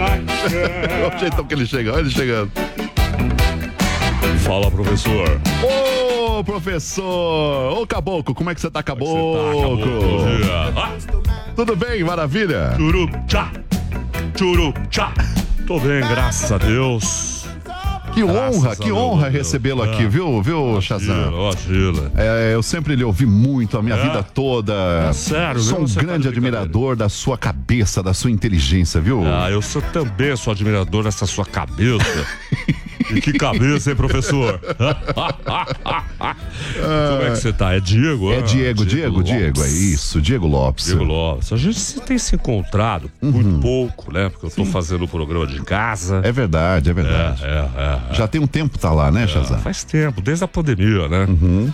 Olha o jeitão que ele chega, olha ele chegando. Fala, professor. Ô, professor! Ô, Caboclo, como é que você tá, Caboclo? Bom dia. Tudo bem, maravilha? Churupchá. Churupchá. Tô bem, graças a Deus. Que honra recebê-lo aqui, viu, Shazam? Imagina. Eu sempre lhe ouvi muito a minha vida toda. Sério, sou um grande admirador da sua cabeça, da sua inteligência, viu? Eu também sou admirador dessa sua cabeça. E que cabeça, hein, professor? Como é que você tá? É Diego? É Diego, é isso, Diego Lopes. Diego Lopes. A gente tem se encontrado muito pouco, né? Porque eu tô fazendo o programa de casa. É verdade. Já tem um tempo tá lá, né, Shazam? Faz tempo, desde a pandemia, né?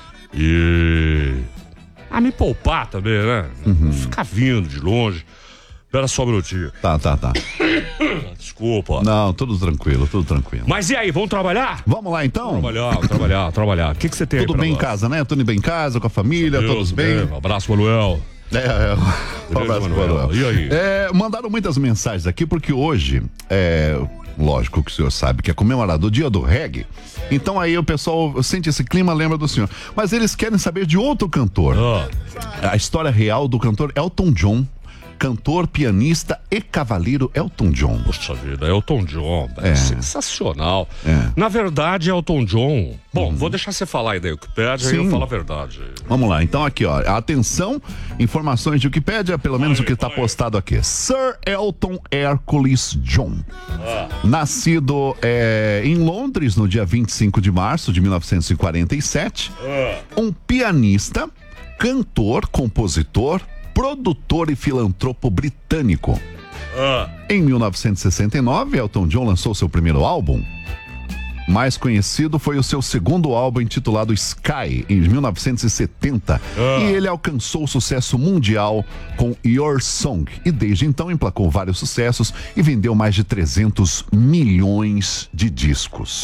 E... me poupar também, né? Ficar vindo de longe. Espera só um minutinho. Tá. Desculpa. Não, tudo tranquilo. Mas e aí, vamos trabalhar? Vamos lá, então? Trabalhar. O que você tem aí Tudo bem nós? em casa, né? Tudo bem em casa, com a família, todos bem? Um abraço, Manuel. Um abraço, Manuel. E aí? Mandaram muitas mensagens aqui, porque hoje, lógico que o senhor sabe que é comemorado o dia do reggae. Então aí o pessoal sente esse clima, lembra do senhor. Mas eles querem saber de outro cantor. A história real do cantor Elton John. Cantor, pianista e cavaleiro Elton John. Poxa vida, Elton John, sensacional. Na verdade, Elton John... Bom, vou deixar você falar aí da Wikipédia e eu falo a verdade. Vamos lá, então aqui, ó. Atenção, informações de Wikipédia, pelo menos o que está postado aqui. Sir Elton Hercules John. Nascido em Londres no dia 25 de março de 1947. Um pianista, cantor, compositor, produtor e filantropo britânico. Em 1969, Elton John lançou seu primeiro álbum. Mais conhecido foi o seu segundo álbum, intitulado Sky, em 1970. E ele alcançou sucesso mundial com Your Song. E desde então emplacou vários sucessos e vendeu mais de 300 milhões de discos.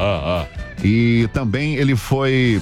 E também ele foi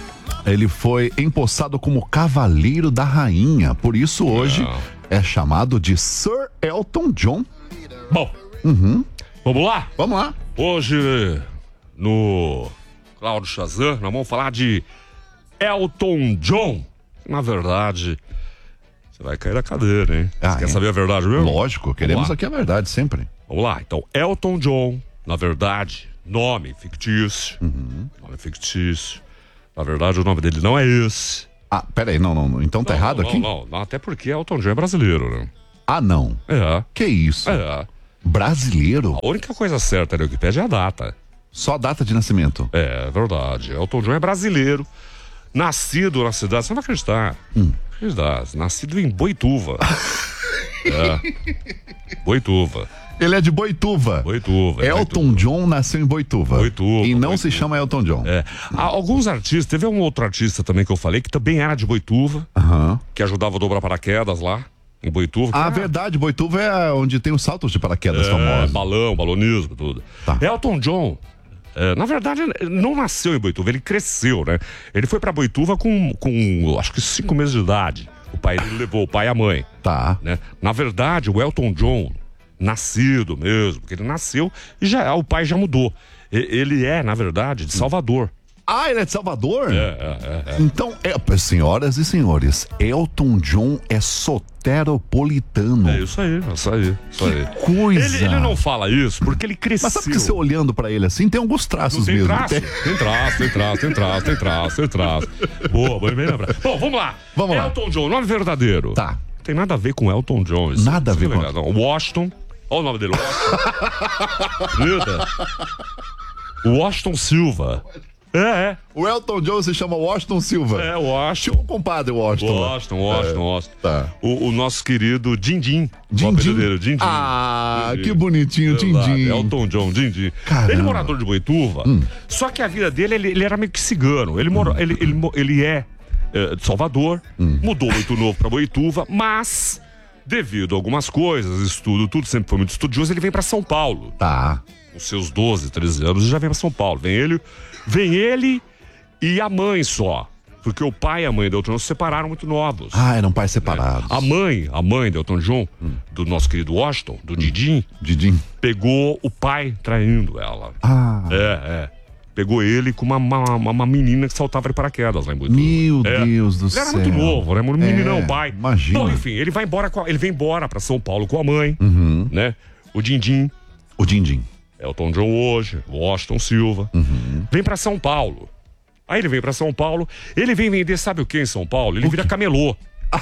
empossado como Cavaleiro da Rainha. Por isso hoje é chamado de Sir Elton John. Bom, vamos lá? Vamos lá. Hoje, no Cláudio Shazam, nós vamos falar de Elton John. Na verdade, você vai cair na cadeira, hein? Você quer saber a verdade mesmo? Lógico, queremos aqui a verdade sempre. Vamos lá, então, Elton John, na verdade, nome fictício. Nome fictício. Na verdade, o nome dele não é esse. Peraí, não. Então tá errado aqui? Não, até porque Elton John é brasileiro, né? Não. Que isso? Brasileiro? A única coisa certa na Wikipédia é a data. Só a data de nascimento? É verdade. Elton John é brasileiro. Nascido na cidade, você não vai acreditar. Nascido em Boituva. Boituva. Ele é de Boituva. Elton John nasceu em Boituva. E não se chama Elton John. Alguns artistas, teve um outro artista também que eu falei, que também era de Boituva, que ajudava a dobrar paraquedas lá, em Boituva. Verdade, Boituva é onde tem os saltos de paraquedas famosos. Balonismo, tudo. Elton John, na verdade, não nasceu em Boituva, ele cresceu, né? Ele foi pra Boituva com acho que 5 meses de idade. O pai dele levou, o pai e a mãe. Né? Na verdade, o Elton John, nascido mesmo, porque ele nasceu e o pai já mudou. Ele é, na verdade, de Salvador. Ele é de Salvador? Então, senhoras e senhores, Elton John é soteropolitano. Isso aí. Que coisa! Ele não fala isso porque ele cresceu. Mas sabe que você olhando pra ele assim, tem alguns traços mesmo. Tem traço. Boa, bem lembrado. Bom, vamos lá. Elton John, nome verdadeiro. Não tem nada a ver com Elton John. Nada a ver com Washington. Olha o nome dele, Washington Silva. O Elton John se chama Washington Silva. Washington. Tinha um compadre Washington. Washington. O nosso querido Dindim. Dindim. Que bonitinho, Dindim. Elton John, Dindim. Ele é morador de Boituva, só que a vida dele, ele era meio que cigano. Ele é de Salvador, mudou muito novo pra Boituva, mas devido a algumas coisas, estudo, tudo, sempre foi muito estudioso, ele vem pra São Paulo. Com seus 12, 13 anos, já vem pra São Paulo. Vem ele e a mãe só. Porque o pai e a mãe do Elton John se separaram muito novos. Ah, eram pais separados. A mãe do Elton John, do nosso querido Washington, do Didim, pegou o pai traindo ela. Pegou ele com uma menina que saltava de paraquedas lá em Boituva. Meu Deus do céu. Ele era muito novo, né? Meninão, pai. Imagina. Então, enfim, ele vem embora pra São Paulo com a mãe, né? O Dindim. Elton John hoje, Washington Silva. Vem pra São Paulo. Aí ele vem pra São Paulo, ele vem vender, sabe o que em São Paulo? Ele vira camelô.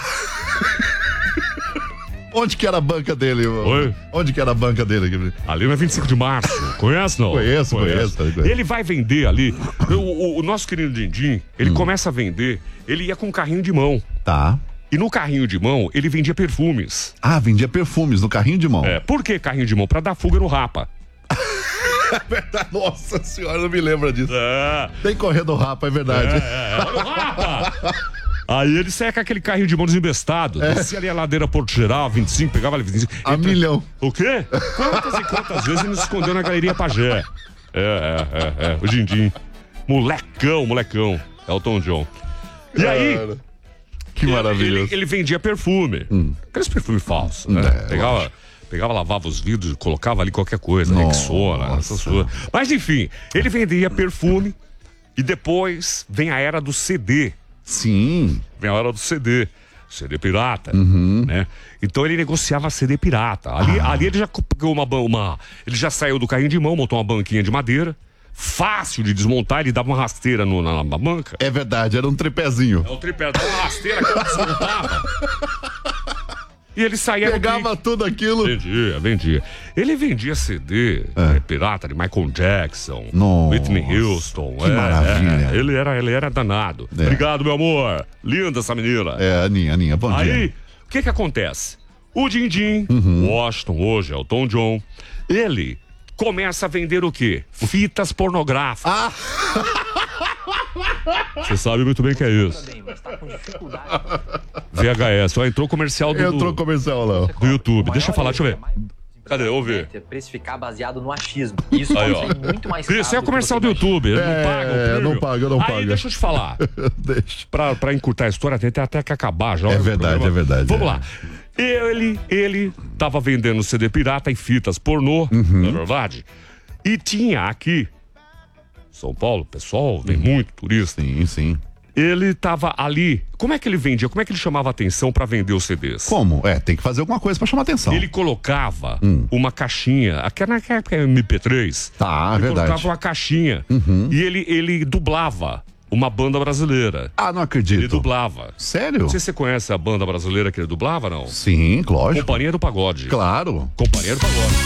Onde que era a banca dele? Oi? Onde que era a banca dele? Ali na 25 de março. Conhece, não? Conheço. Ele vai vender ali. O nosso querido Dindim, ele começa a vender. Ele ia com um carrinho de mão. Tá. E no carrinho de mão, ele vendia perfumes. Ah, vendia perfumes no carrinho de mão. Por que carrinho de mão? Pra dar fuga no rapa. Nossa senhora, não me lembra disso. Tem correr do rapa, é verdade. Olha o rapa! Aí ele saia com aquele carrinho de mão desembestado. Descia ali a ladeira Porto Geral, 25, pegava ali 25. A milhão. O quê? Quantas e quantas vezes ele se escondeu na Galeria Pajé? O Dindim. Molecão. Elton John. E aí... Que maravilhoso. Ele vendia perfume. Aqueles perfumes falsos, né? Pegava, lavava os vidros e colocava ali qualquer coisa. Rexona, essas coisas. Mas enfim, ele vendia perfume e depois vem a era do CD. Sim. Vem a era do CD. CD pirata, né? Então ele negociava CD pirata. Ali ele já pegou ele já saiu do carrinho de mão, montou uma banquinha de madeira. Fácil de desmontar, ele dava uma rasteira na banca. É verdade, era um tripézinho. O tripé dava uma rasteira que ele desmontava. E ele saía... Pegava tudo aquilo. Vendia. Ele vendia CD pirata de Michael Jackson, Whitney Houston. Que maravilha. Ele era danado. Obrigado, meu amor. Linda essa menina. Aninha, bom dia. Aí, o que acontece? O Dindim, Washington hoje, Elton John, ele começa a vender o quê? Fitas pornográficas. Você sabe muito bem o que é isso. VHS, entrou comercial lá. Do YouTube. Deixa eu falar, deixa eu ver. Cadê? Ouve. Precificar baseado no achismo. Isso aí, pode ser muito mais caro. Isso é comercial do YouTube. Ele não paga. Eu não pago. Aí, deixa eu te falar. Pra encurtar a história, tem até que acabar já. É verdade. Vamos lá. Ele tava vendendo CD pirata e fitas pornô, não é verdade? E tinha aqui, São Paulo, pessoal, vem muito turista. Sim. Ele tava ali. Como é que ele vendia? Como é que ele chamava atenção pra vender os CDs? Como? Tem que fazer alguma coisa pra chamar atenção. Ele colocava uma caixinha, aquela época MP3. Tá, ele verdade. colocava uma caixinha e ele dublava uma banda brasileira. Não acredito. Ele dublava. Sério? Não sei se você conhece a banda brasileira que ele dublava, não? Sim, lógico. Companhia do Pagode. Claro. Companhia do Pagode.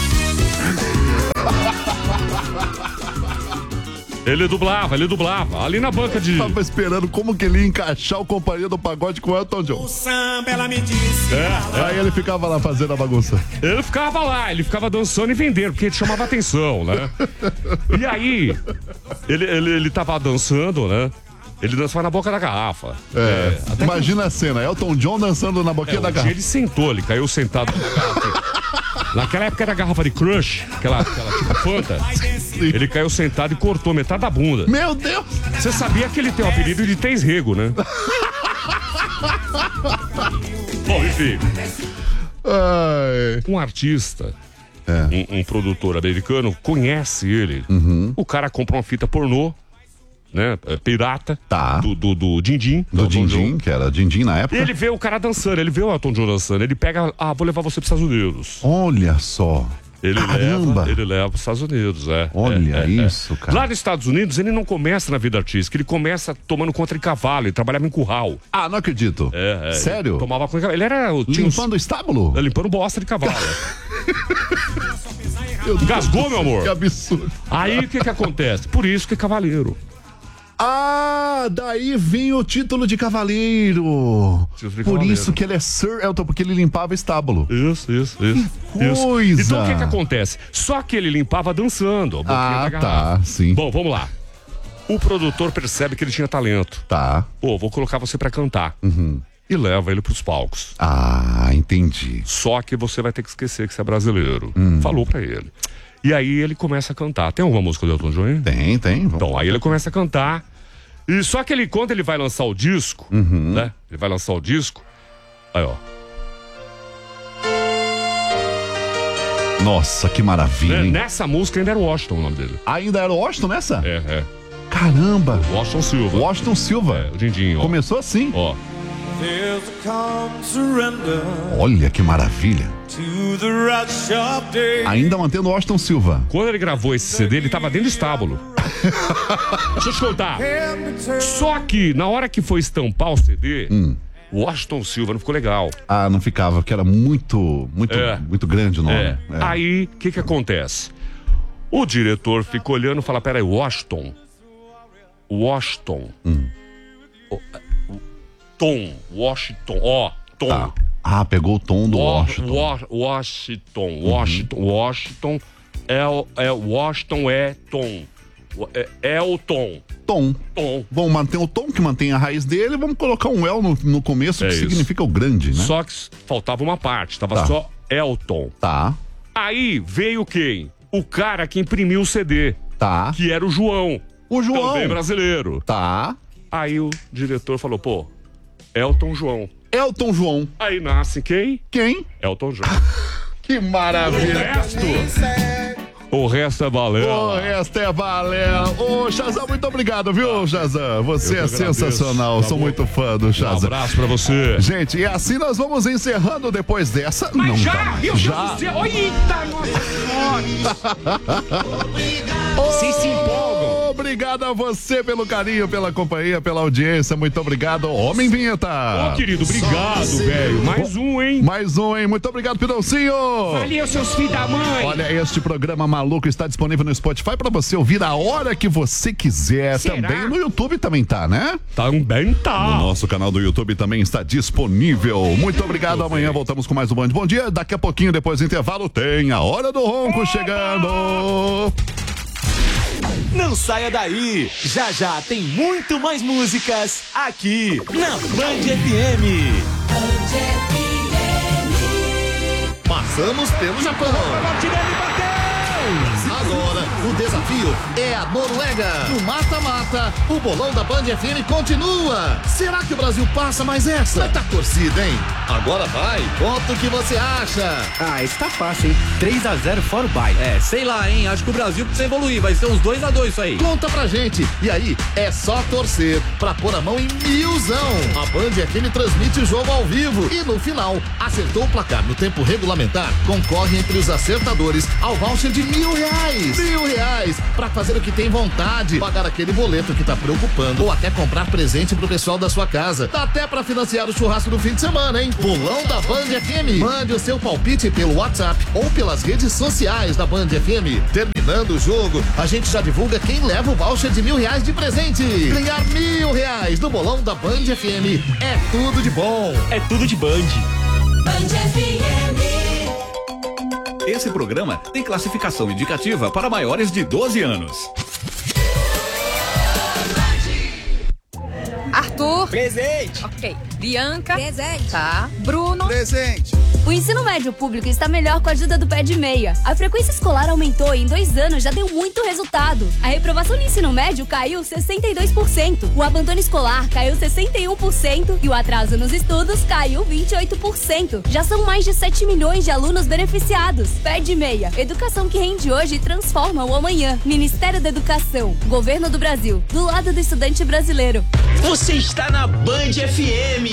Ele dublava. Ali na banca de... Tava esperando como que ele ia encaixar o Companhia do Pagode com o Elton John. O samba, ela me disse. Aí ele ficava lá fazendo a bagunça. Ele ficava dançando e vendendo, porque ele chamava atenção, né? E aí, ele tava dançando, né? Ele dançava na boca da garrafa. Imagina a cena, Elton John dançando na boquinha da garrafa. Ele sentou, ele caiu sentado na garrafa. Naquela época era a garrafa de Crush, aquela tipo Fanta. Ele caiu sentado e cortou metade da bunda. Meu Deus! Você sabia que ele tem o apelido de Tens Rego, né? Bom, enfim. Um artista, um produtor americano, conhece ele. O cara compra uma fita pornô, né? Pirata. Tá. Do Dindim. Do Dindim, que era Dindim na época. E ele vê o cara dançando, ele vê o Elton John dançando. Ele pega, vou levar você para os Estados Unidos. Olha só. Ele leva para os Estados Unidos, Olha isso, cara. Lá nos Estados Unidos, ele não começa na vida artística, ele começa tomando conta de cavalo, ele trabalhava em curral. Não acredito. Sério? Ele tomava conta de cavalo. Ele era... Limpando o estábulo? Limpando bosta de cavalo. Gasgou, meu amor? Que absurdo. Aí, o que acontece? Por isso que é cavaleiro. Daí vem o título de cavaleiro. Por isso que ele é Sir Elton, porque ele limpava estábulo. Isso. Coisa. Então o que acontece? Só que ele limpava dançando. Tá, sim. Bom, vamos lá. O produtor percebe que ele tinha talento. Tá. Vou colocar você pra cantar. E leva ele pros palcos. Entendi. Só que você vai ter que esquecer que você é brasileiro. Falou pra ele. E aí ele começa a cantar. Tem alguma música do Elton John aí? Tem. Então, aí ele começa a cantar E só que quando ele vai lançar o disco, né? Ele vai lançar o disco. Aí, ó. Nossa, que maravilha, hein? Nessa música ainda era Washington o nome dele. Ainda era o Washington nessa? É. Caramba! Washington Silva. Washington Silva. O Dindinho, ó. Começou assim. Ó. There's a calm surrender Olha que maravilha. to the rush of day. Ainda mantendo o Washington Silva. Quando ele gravou esse CD, ele tava dentro do estábulo. Deixa eu te contar. Só que, na hora que foi estampar o CD, o Washington Silva não ficou legal. Ah, não ficava, porque era muito grande o nome. É. Aí, o que acontece? O diretor ficou olhando e falou, peraí, Washington. Washington, ó, tom. Tá. Ah, pegou o tom do Washington. Washington Washington é tom. É o tom. Tom. Tom. Bom, mantém o tom, que mantém a raiz dele, vamos colocar um El no começo, que isso. significa o grande, né? Só que faltava uma parte, tava só Elton. Tá, Aí veio quem? O cara que imprimiu o CD, tá. que era o João. O João. Também brasileiro. Tá. Aí o diretor falou, pô, Elton João. Elton João. Aí nasce quem? Quem? Elton João. Que maravilha. O resto é balela. O resto é balela. Ô, Shazam, muito obrigado, viu, Shazam? Você é sensacional. Sou muito fã do Um Shazam. abraço pra você. Gente, e assim nós vamos encerrando depois dessa. Mas não já, tá mais. meu Deus Já. do céu. Eita, nossa senhora. Vocês se empolgam. Obrigado a você pelo carinho, pela companhia, pela audiência. Muito obrigado, Homem Vinheta. Ô, querido, obrigado, velho. Mais um, hein? Mais um, hein? Muito obrigado, Pidoncinho. Valeu, seus filhos da mãe. Olha, este programa maluco está disponível no Spotify para você ouvir a hora que você quiser. Será? Também no YouTube também tá, né? Também tá. O nosso canal do YouTube também está disponível. Muito obrigado. Amanhã voltamos com mais um Band Bom Dia. Daqui a pouquinho, depois do intervalo, tem a Hora do Ronco chegando. Não saia daí! Já já tem muito mais músicas aqui na Band FM. Passamos pelo Japão. Agora, o desafio é a Noruega. No mata-mata, o bolão da Band FM continua. Será que o Brasil passa mais essa? Vai tá torcida, hein? Agora vai. Conta o que você acha. Ah, esse tá fácil, hein? 3-0 fora o baile. É, sei lá, hein? Acho que o Brasil precisa evoluir. Vai ser uns 2-2 isso aí. Conta pra gente. E aí, é só torcer pra pôr a mão em 1000zão. A Band FM transmite o jogo ao vivo. E no final, acertou o placar no tempo regulamentar, concorre entre os acertadores ao voucher de R$1.000. R$1.000 pra fazer o que tem vontade, pagar aquele boleto que tá preocupando ou até comprar presente pro pessoal da sua casa. Dá até pra financiar o churrasco do fim de semana, hein? Bolão da Band FM. Mande o seu palpite pelo WhatsApp ou pelas redes sociais da Band FM. Terminando o jogo, a gente já divulga quem leva o voucher de R$1.000 de presente. Ganhar R$1.000 no bolão da Band FM é tudo de bom. É tudo de Band. Band FM. Esse programa tem classificação indicativa para maiores de 12 anos. Arthur. Presente. Ok. Bianca. Presente. Tá. Bruno. Presente. O ensino médio público está melhor com a ajuda do Pé de Meia. A frequência escolar aumentou e em 2 anos já deu muito resultado. A reprovação no ensino médio caiu 62%. O abandono escolar caiu 61% e o atraso nos estudos caiu 28%. Já são mais de 7 milhões de alunos beneficiados. Pé de Meia. Educação que rende hoje e transforma o amanhã. Ministério da Educação. Governo do Brasil. Do lado do estudante brasileiro. Você está na Band FM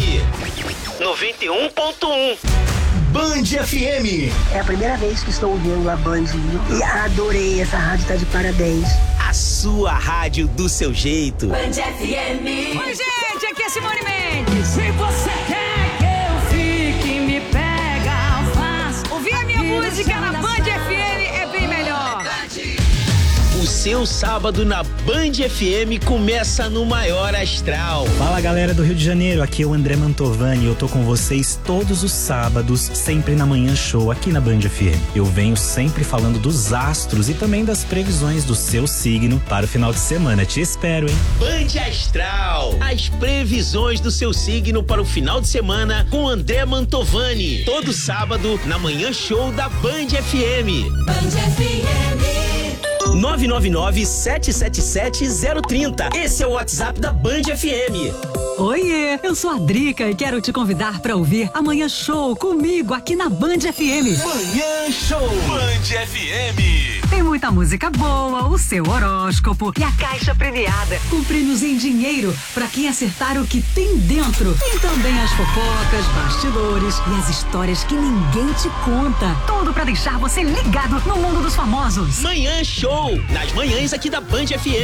91.1. Band FM. É a primeira vez que estou ouvindo a Band e adorei, essa rádio, tá de parabéns. A sua rádio do seu jeito. Band FM. Oi, gente, aqui é Simone Mendes. Se você quer que eu fique, me pega, faz. Ouvir a minha música na Band FM é bem melhor. O seu sábado na Band FM começa no maior astral. Fala, galera do Rio de Janeiro, aqui é o André Mantovani. Eu tô com vocês todos os sábados, sempre na Manhã Show, aqui na Band FM. Eu venho sempre falando dos astros e também das previsões do seu signo para o final de semana. Te espero, hein? Band Astral, as previsões do seu signo para o final de semana com André Mantovani. Todo sábado na Manhã Show da Band FM. Band FM. 999-777-030. Esse é o WhatsApp da Band FM. Oiê, eu sou a Drica e quero te convidar para ouvir Amanhã Show comigo aqui na Band FM. Manhã Show Band FM. Tem muita música boa, o seu horóscopo e a caixa premiada, com prêmios em dinheiro para quem acertar o que tem dentro. Tem também as fofocas, bastidores e as histórias que ninguém te conta. Tudo para deixar você ligado no mundo dos famosos. Manhã Show, nas manhãs aqui da Band FM.